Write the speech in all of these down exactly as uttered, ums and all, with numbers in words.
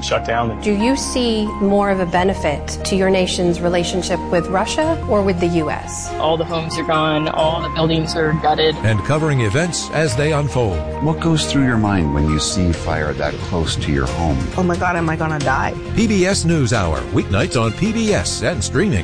shut down. Do you see more of a benefit to your nation's relationship with Russia or with the U S? All the homes are gone, all the buildings are gutted. And covering events as they unfold. What goes through your mind when you see fire that close to your home? Oh my God, am I gonna die? P B S NewsHour, weeknights on P B S and streaming.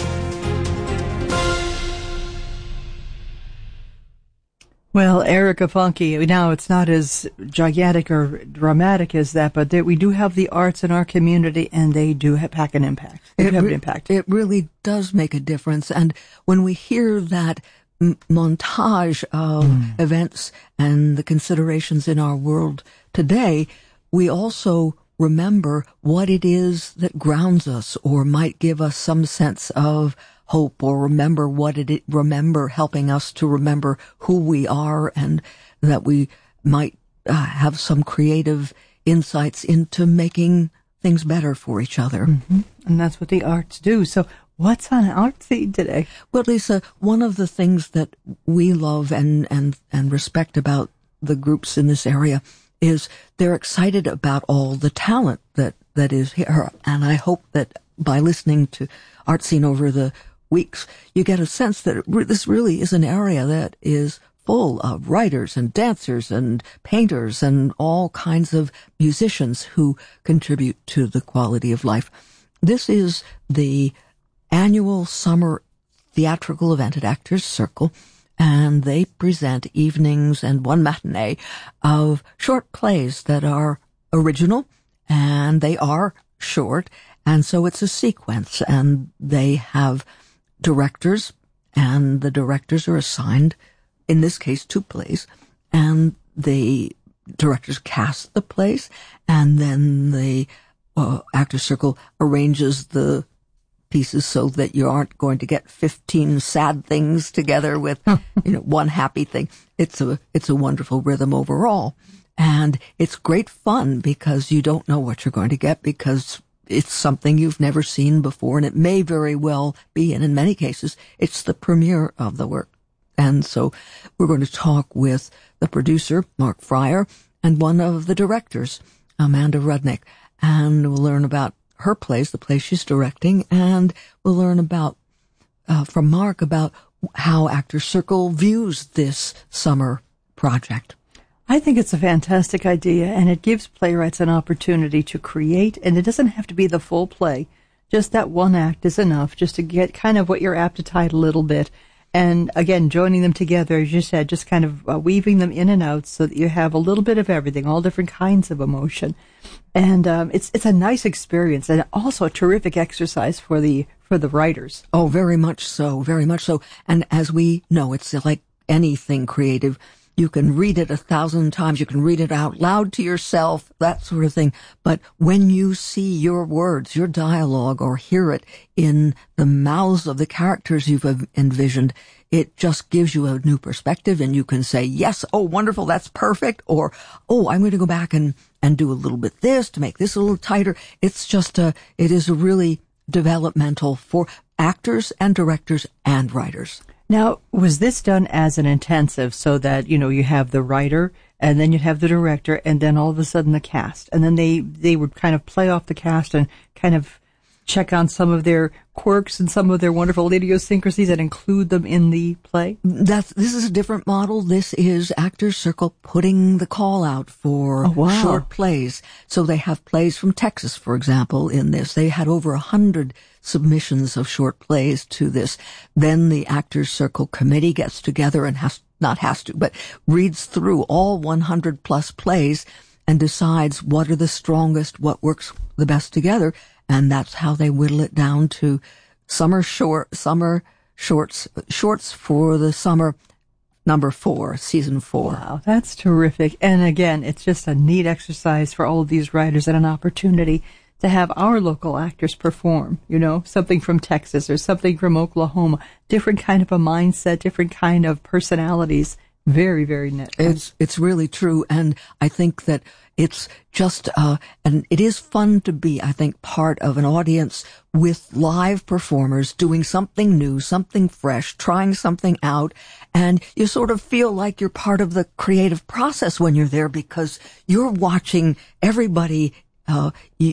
Well, Erica Funke, now it's not as gigantic or dramatic as that, but there, we do have the arts in our community, and they do have, pack an impact. They it have re- an impact. It really does make a difference. And when we hear that m- montage of mm. events and the considerations in our world today, we also remember what it is that grounds us or might give us some sense of hope, or remember what it, remember helping us to remember who we are, and that we might uh, have some creative insights into making things better for each other. Mm-hmm. And that's what the arts do. So what's on Artsy today? Well, Lisa, one of the things that we love and, and, and respect about the groups in this area is they're excited about all the talent that, that is here. And I hope that by listening to Art Scene over the weeks, you get a sense that it re- this really is an area that is full of writers and dancers and painters and all kinds of musicians who contribute to the quality of life. This is the annual summer theatrical event at Actors Circle, and they present evenings and one matinee of short plays that are original, and they are short, and so it's a sequence, and they have directors, and the directors are assigned, in this case, two plays, and the directors cast the plays, and then the uh, Actors Circle arranges the pieces so that you aren't going to get fifteen sad things together with, you know, one happy thing. It's a, it's a wonderful rhythm overall. And it's great fun because you don't know what you're going to get, because it's something you've never seen before, and it may very well be, and in many cases, it's the premiere of the work. And so we're going to talk with the producer, Mark Fryer, and one of the directors, Amanda Rudnick, and we'll learn about her plays, the plays she's directing, and we'll learn about, uh, from Mark, about how Actors Circle views this summer project. I think it's a fantastic idea, and it gives playwrights an opportunity to create, and it doesn't have to be the full play. Just that one act is enough, just to get kind of what your appetite a little bit. And again, joining them together, as you said, just kind of uh, weaving them in and out so that you have a little bit of everything, all different kinds of emotion. And um, it's it's a nice experience, and also a terrific exercise for the for the writers. Oh, very much so, very much so. And as we know, it's like anything creative. You can read it a thousand times. You can read it out loud to yourself, that sort of thing. But when you see your words, your dialogue, or hear it in the mouths of the characters you've envisioned, it just gives you a new perspective, and you can say, yes, oh, wonderful, that's perfect, or, oh, I'm going to go back and, and do a little bit this to make this a little tighter. It's just a, it is a really developmental for actors and directors and writers. Now, was this done as an intensive so that, you know, you have the writer and then you'd have the director and then all of a sudden the cast, and then they, they would kind of play off the cast and kind of check on some of their quirks and some of their wonderful idiosyncrasies and include them in the play? That's, this is a different model. This is Actors Circle putting the call out for oh, wow. short plays. So they have plays from Texas, for example, in this. They had over a hundred submissions of short plays to this. Then the Actors Circle committee gets together and has, not has to, but reads through all one hundred plus plays and decides what are the strongest, what works the best together. And that's how they whittle it down to summer short, summer shorts, shorts for the summer number four, season four. Wow, that's terrific. And again, it's just a neat exercise for all of these writers and an opportunity to have our local actors perform, you know, something from Texas or something from Oklahoma, different kind of a mindset, different kind of personalities. Very, very net. It's, it's really true. And I think that it's just, uh, and it is fun to be, I think, part of an audience with live performers doing something new, something fresh, trying something out. And you sort of feel like you're part of the creative process when you're there, because you're watching everybody, uh, you,